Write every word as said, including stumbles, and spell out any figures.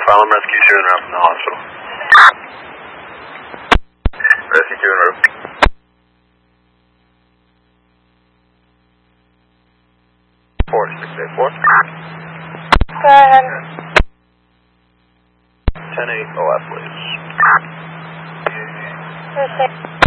File and rescue two en route from the hospital. Rescue two en route. four six eight four. Go ahead. ten eight O F, please. Okay.